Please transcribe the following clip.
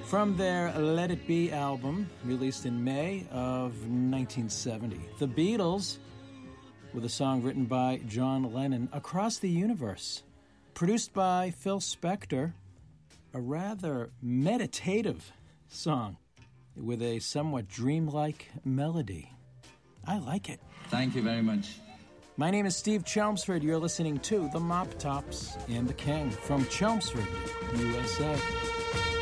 From their Let It Be album, released in May of 1970, The Beatles, with a song written by John Lennon, Across the Universe, produced by Phil Spector, a rather meditative song with a somewhat dreamlike melody. I like it. Thank you very much. My name is Steve Chelmsford. You're listening to The Mop Tops and the King from Chelmsford, USA.